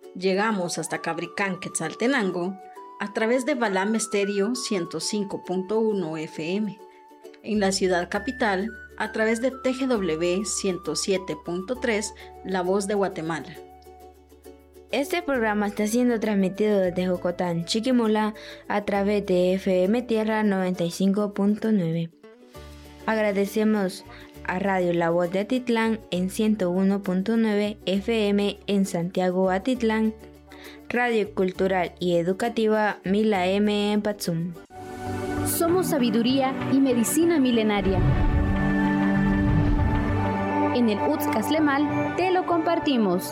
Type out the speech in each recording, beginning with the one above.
Llegamos hasta Cabricán, Quetzaltenango, a través de Balam Estéreo 105.1 FM. En la ciudad capital, a través de TGW 107.3, La Voz de Guatemala. Este programa está siendo transmitido desde Jocotán, Chiquimula, a través de FM Tierra 95.9. Agradecemos a Radio La Voz de Atitlán en 101.9 FM en Santiago, Atitlán, Radio Cultural y Educativa 1000 AM en Patzum. Somos sabiduría y medicina milenaria. En el Utzcaslemal te lo compartimos.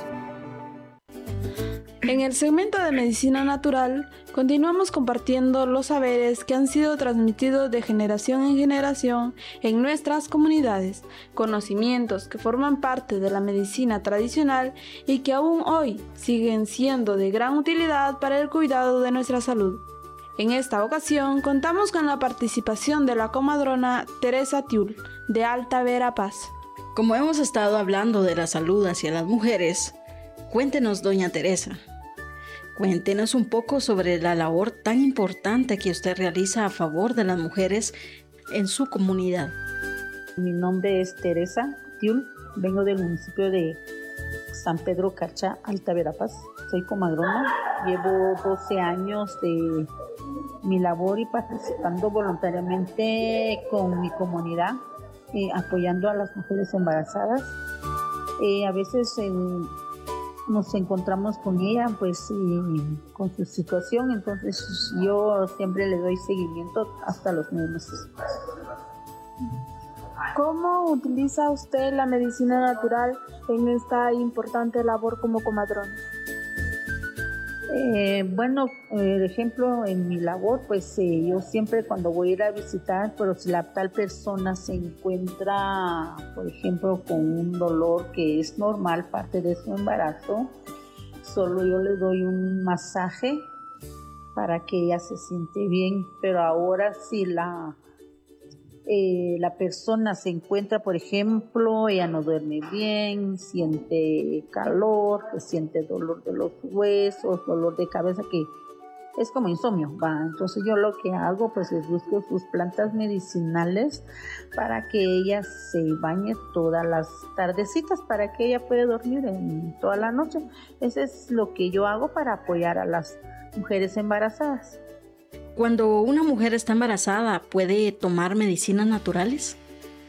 En el segmento de Medicina Natural, continuamos compartiendo los saberes que han sido transmitidos de generación en generación en nuestras comunidades, conocimientos que forman parte de la medicina tradicional y que aún hoy siguen siendo de gran utilidad para el cuidado de nuestra salud. En esta ocasión contamos con la participación de la comadrona Teresa Tiul, de Alta Verapaz. Como hemos estado hablando de la salud hacia las mujeres, cuéntenos, doña Teresa. Cuéntenos un poco sobre la labor tan importante que usted realiza a favor de las mujeres en su comunidad. Mi nombre es Teresa Tiul, vengo del municipio de San Pedro Carcha, Alta Verapaz. Soy comadrona, llevo 12 años de mi labor y participando voluntariamente con mi comunidad, apoyando a las mujeres embarazadas. A veces nos encontramos con ella, pues, con su situación, entonces yo siempre le doy seguimiento hasta los 9 meses. ¿Cómo utiliza usted la medicina natural en esta importante labor como comadrona? Por ejemplo, en mi labor, pues yo siempre cuando voy a ir a visitar, pero si la tal persona se encuentra, por ejemplo, con un dolor que es normal, parte de su embarazo, solo yo le doy un masaje para que ella se siente bien. Pero ahora si la persona se encuentra, por ejemplo, ella no duerme bien, siente calor, siente dolor de los huesos, dolor de cabeza, que es como insomnio, ¿va? Entonces yo lo que hago, pues les busco sus plantas medicinales para que ella se bañe todas las tardecitas, para que ella pueda dormir en toda la noche. Eso es lo que yo hago para apoyar a las mujeres embarazadas. Cuando una mujer está embarazada, ¿puede tomar medicinas naturales?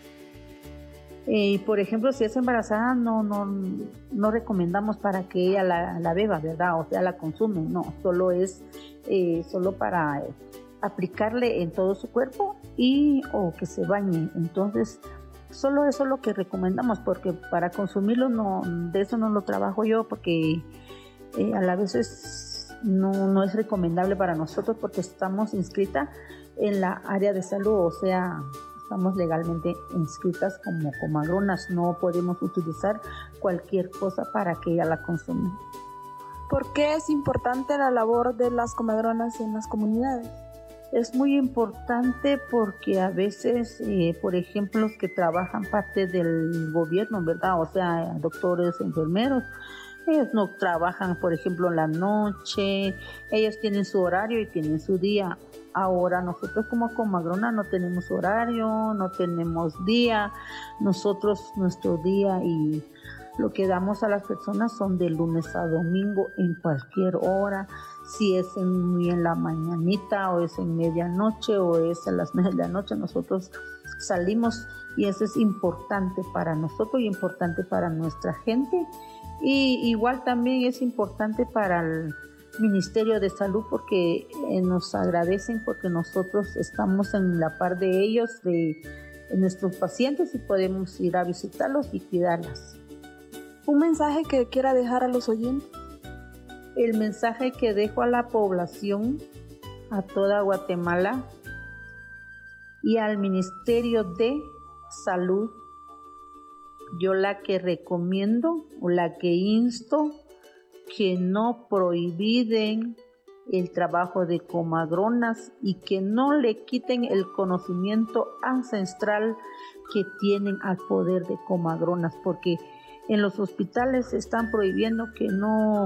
Por ejemplo, si es embarazada, no recomendamos para que ella la beba, ¿verdad? O sea, la consume, no, solo es solo para aplicarle en todo su cuerpo o que se bañe. Entonces, solo eso es lo que recomendamos, porque para consumirlo de eso no lo trabajo yo, porque a la vez no es recomendable para nosotros, porque estamos inscritas en la área de salud, o sea, estamos legalmente inscritas como comadronas, no podemos utilizar cualquier cosa para que ella la consuma. ¿Por qué es importante la labor de las comadronas en las comunidades? Es muy importante porque a veces, por ejemplo, los que trabajan parte del gobierno, ¿verdad? O sea, doctores, enfermeros, ellos no trabajan, por ejemplo, en la noche, ellos tienen su horario y tienen su día. Ahora nosotros como comadrona no tenemos horario, no tenemos día. Nosotros, nuestro día y lo que damos a las personas son de lunes a domingo en cualquier hora. Si es muy en la mañanita o es en medianoche o es a las 9 de la noche, nosotros salimos y eso es importante para nosotros y importante para nuestra gente. Y igual también es importante para el Ministerio de Salud porque nos agradecen porque nosotros estamos en la par de ellos, de nuestros pacientes y podemos ir a visitarlos y cuidarlas. ¿Un mensaje que quiera dejar a los oyentes? El mensaje que dejo a la población, a toda Guatemala y al Ministerio de Salud, yo la que recomiendo o la que insto que no prohibiden el trabajo de comadronas y que no le quiten el conocimiento ancestral que tienen al poder de comadronas, porque en los hospitales están prohibiendo que no